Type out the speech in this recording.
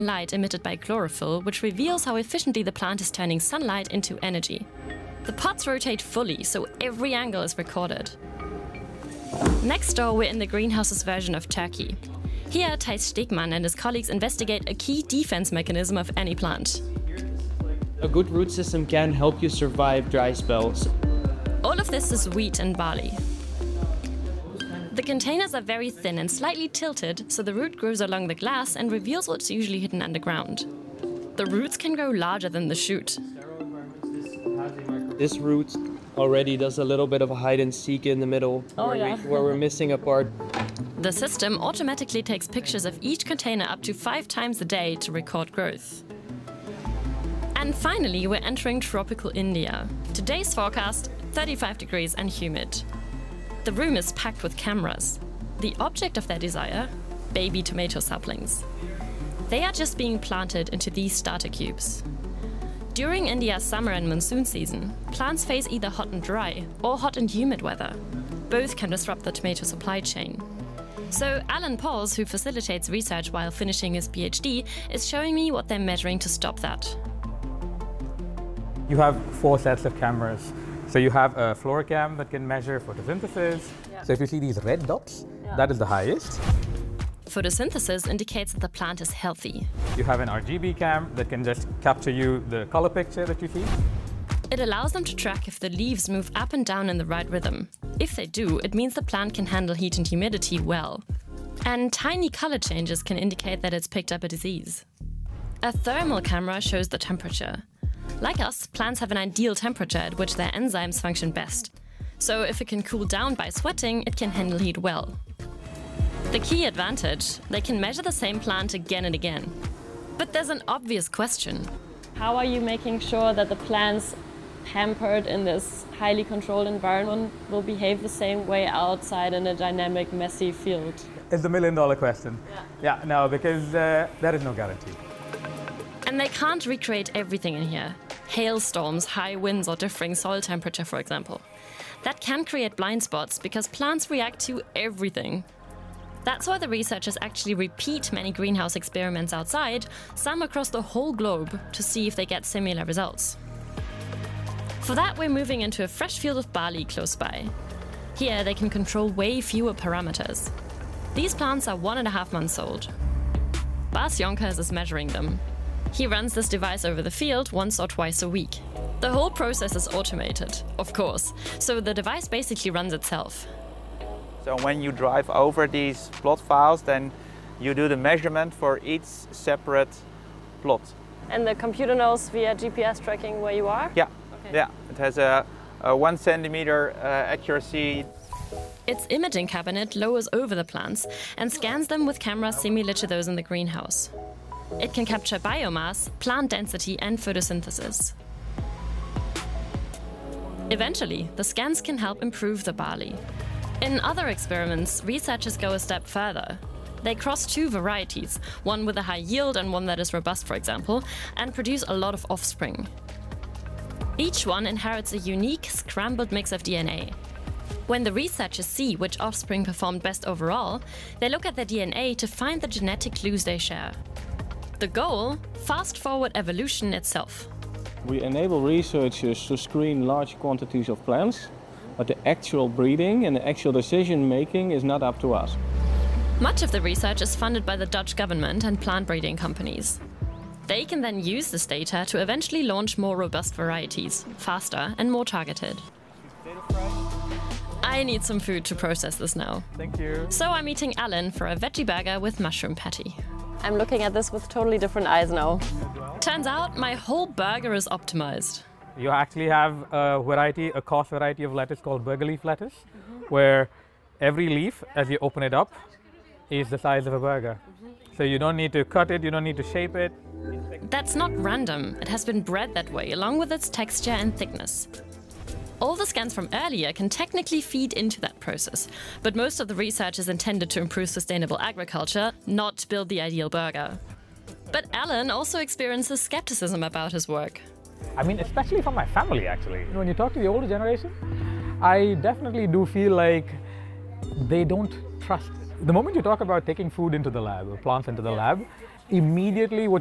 light emitted by chlorophyll, which reveals how efficiently the plant is turning sunlight into energy. The pots rotate fully, so every angle is recorded. Next door, we're in the greenhouse's version of Turkey. Here, Thijs Stegman and his colleagues investigate a key defense mechanism of any plant. A good root system can help you survive dry spells. All of this is wheat and barley. The containers are very thin and slightly tilted, so the root grows along the glass and reveals what's usually hidden underground. The roots can grow larger than the shoot. This root already does a little bit of a hide and seek in the middle, where we're missing a part. The system automatically takes pictures of each container up to 5 times a day to record growth. And finally, we're entering tropical India. Today's forecast, 35 degrees and humid. The room is packed with cameras. The object of their desire? Baby tomato saplings. They are just being planted into these starter cubes. During India's summer and monsoon season, plants face either hot and dry or hot and humid weather. Both can disrupt the tomato supply chain. So Alan Pauls, who facilitates research while finishing his PhD, is showing me what they're measuring to stop that. You have 4 sets of cameras. So you have a fluorocam that can measure photosynthesis. So if you see these red dots, that is the highest. Photosynthesis indicates that the plant is healthy. You have an RGB cam that can just capture you the color picture that you see. It allows them to track if the leaves move up and down in the right rhythm. If they do, it means the plant can handle heat and humidity well. And tiny color changes can indicate that it's picked up a disease. A thermal camera shows the temperature. Like us, plants have an ideal temperature at which their enzymes function best. So if it can cool down by sweating, it can handle heat well. The key advantage, they can measure the same plant again and again. But there's an obvious question. How are you making sure that the plants hampered in this highly controlled environment will behave the same way outside in a dynamic, messy field? It's the million-dollar question. No, because there is no guarantee. And they can't recreate everything in here. Hailstorms, high winds, or differing soil temperature, for example. That can create blind spots because plants react to everything. That's why the researchers actually repeat many greenhouse experiments outside, some across the whole globe, to see if they get similar results. For that, we're moving into a fresh field of barley close by. Here, they can control way fewer parameters. These plants are 1.5 months old. Bas Jonkers is measuring them. He runs this device over the field once or twice a week. The whole process is automated, of course, so the device basically runs itself. So when you drive over these plot files, then you do the measurement for each separate plot. And the computer knows via GPS tracking where you are? Yeah, it has a 1 centimeter accuracy. Its imaging cabinet lowers over the plants and scans them with cameras similar to those in the greenhouse. It can capture biomass, plant density, and photosynthesis. Eventually, the scans can help improve the barley. In other experiments, researchers go a step further. They cross 2 varieties, one with a high yield and one that is robust, for example, and produce a lot of offspring. Each one inherits a unique, scrambled mix of DNA. When the researchers see which offspring performed best overall, they look at their DNA to find the genetic clues they share. The goal? Fast-forward evolution itself. We enable researchers to screen large quantities of plants, but the actual breeding and the actual decision-making is not up to us. Much of the research is funded by the Dutch government and plant breeding companies. They can then use this data to eventually launch more robust varieties, faster and more targeted. I need some food to process this now. Thank you. So I'm eating Alan for a veggie burger with mushroom patty. I'm looking at this with totally different eyes now. Turns out my whole burger is optimized. You actually have a coarse variety of lettuce called burger leaf lettuce, where every leaf, as you open it up, is the size of a burger. So you don't need to cut it, you don't need to shape it. That's not random. It has been bred that way, along with its texture and thickness. All the scans from earlier can technically feed into that process, but most of the research is intended to improve sustainable agriculture, not build the ideal burger. But Alan also experiences skepticism about his work. I mean, especially from my family, actually. When you talk to the older generation, I definitely do feel like they don't trust. The moment you talk about taking food into the lab, or plants into the lab, immediately what